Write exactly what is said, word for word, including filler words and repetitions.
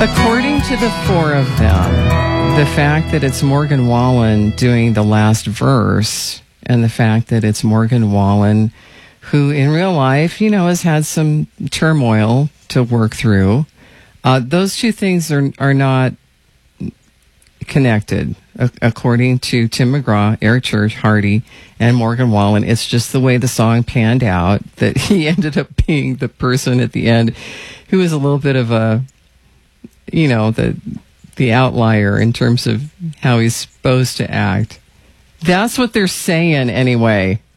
According to the four of them, the fact that it's Morgan Wallen doing the last verse and the fact that it's Morgan Wallen who in real life, you know, has had some turmoil to work through, uh, those two things are, are not connected. A- according to Tim McGraw, Eric Church, Hardy, and Morgan Wallen, it's just the way the song panned out that he ended up being the person at the end who was a little bit of a, you know, the the outlier in terms of how he's supposed to act. That's what they're saying anyway.